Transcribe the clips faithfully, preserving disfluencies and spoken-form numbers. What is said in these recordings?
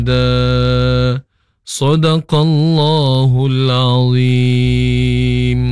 Sadaqallahul Azim.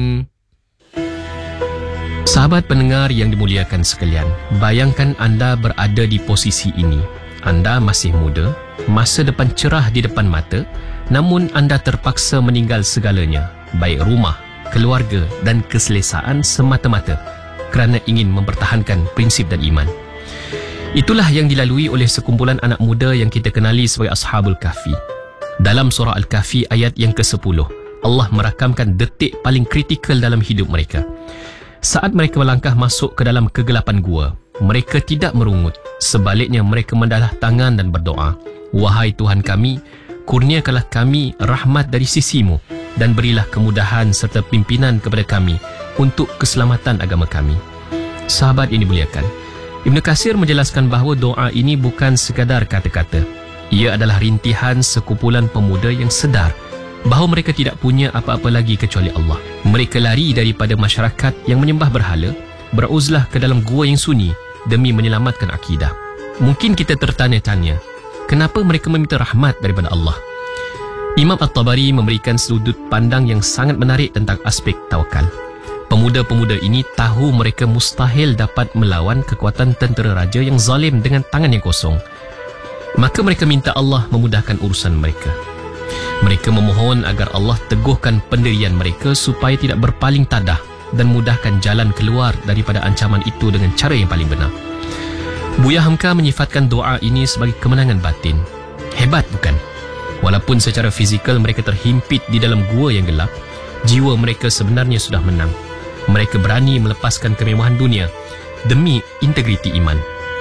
Sahabat pendengar yang dimuliakan sekalian, bayangkan anda berada di posisi ini. Anda masih muda, masa depan cerah di depan mata, namun anda terpaksa meninggal segalanya, baik rumah, keluarga dan keselesaan semata-mata kerana ingin mempertahankan prinsip dan iman. Itulah yang dilalui oleh sekumpulan anak muda yang kita kenali sebagai Ashabul Kahfi. Dalam surah Al-Kahfi ayat yang kesepuluh, Allah merakamkan detik paling kritikal dalam hidup mereka. Saat mereka melangkah masuk ke dalam kegelapan gua, mereka tidak merungut. Sebaliknya mereka mendalah tangan dan berdoa, "Wahai Tuhan kami, kurniakanlah kami rahmat dari sisimu dan berilah kemudahan serta pimpinan kepada kami untuk keselamatan agama kami." Sahabat ini dimuliakan, Ibnu Katsir menjelaskan bahawa doa ini bukan sekadar kata-kata. Ia adalah rintihan sekumpulan pemuda yang sedar bahawa mereka tidak punya apa-apa lagi kecuali Allah. Mereka lari daripada masyarakat yang menyembah berhala, beruzlah ke dalam gua yang sunyi demi menyelamatkan akidah. Mungkin kita tertanya-tanya, kenapa mereka meminta rahmat daripada Allah? Imam At-Tabari memberikan sudut pandang yang sangat menarik tentang aspek tawakal. Pemuda-pemuda ini tahu mereka mustahil dapat melawan kekuatan tentera raja yang zalim dengan tangan yang kosong. Maka mereka minta Allah memudahkan urusan mereka. Mereka memohon agar Allah teguhkan pendirian mereka supaya tidak berpaling tadah dan mudahkan jalan keluar daripada ancaman itu dengan cara yang paling benar. Buya Hamka menyifatkan doa ini sebagai kemenangan batin. Hebat bukan? Walaupun secara fizikal mereka terhimpit di dalam gua yang gelap, jiwa mereka sebenarnya sudah menang. Mereka berani melepaskan kemewahan dunia demi integriti iman.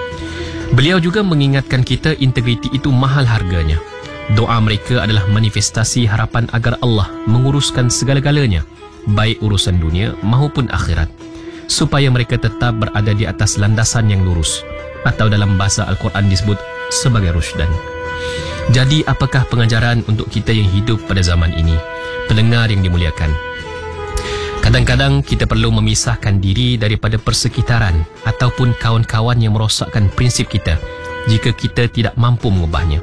Beliau juga mengingatkan kita integriti itu mahal harganya. Doa mereka adalah manifestasi harapan agar Allah menguruskan segala-galanya, baik urusan dunia maupun akhirat, supaya mereka tetap berada di atas landasan yang lurus, atau dalam bahasa Al-Quran disebut sebagai rusydan. Jadi apakah pengajaran untuk kita yang hidup pada zaman ini? Pendengar yang dimuliakan, kadang-kadang kita perlu memisahkan diri daripada persekitaran ataupun kawan-kawan yang merosakkan prinsip kita jika kita tidak mampu mengubahnya.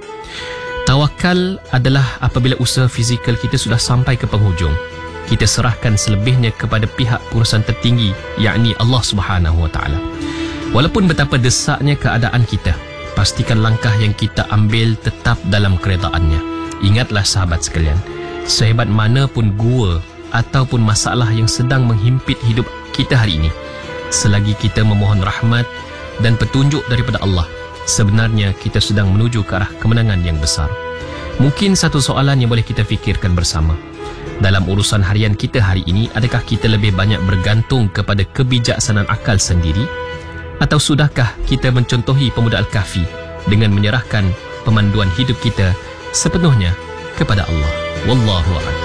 Tawakal adalah apabila usaha fizikal kita sudah sampai ke penghujung, kita serahkan selebihnya kepada pihak pengurusan tertinggi, yakni Allah Subhanahu Wa Taala. Walaupun betapa desaknya keadaan kita, pastikan langkah yang kita ambil tetap dalam keredaannya. Ingatlah sahabat sekalian, sehebat mana pun gua ataupun masalah yang sedang menghimpit hidup kita hari ini, selagi kita memohon rahmat dan petunjuk daripada Allah, sebenarnya kita sedang menuju ke arah kemenangan yang besar. Mungkin satu soalan yang boleh kita fikirkan bersama, dalam urusan harian kita hari ini, adakah kita lebih banyak bergantung kepada kebijaksanaan akal sendiri, atau sudahkah kita mencontohi pemuda Al-Kahfi dengan menyerahkan pemanduan hidup kita sepenuhnya kepada Allah? Wallahu a'lam.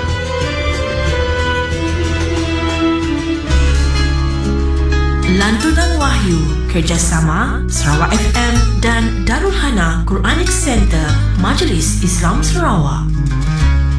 Lantunan Wahyu kerjasama Sarawak F M dan Darul Hana Quranic Center Majlis Islam Sarawak.